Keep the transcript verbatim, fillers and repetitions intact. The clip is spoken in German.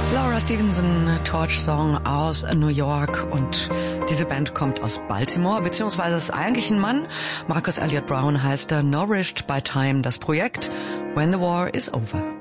Laura Stevenson, Torch Song aus New York, und diese Band kommt aus Baltimore, beziehungsweise ist eigentlich ein Mann. Marcus Elliott Brown heißt er. Nourished by Time, das Projekt When the War is Over.